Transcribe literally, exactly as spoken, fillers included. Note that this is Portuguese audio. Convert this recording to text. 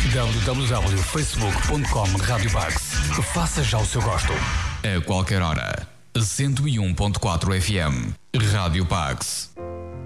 w w w ponto facebook ponto com Rádio Pax. Faça já o seu gosto. A qualquer hora. cento e um ponto quatro F M. Rádio Pax.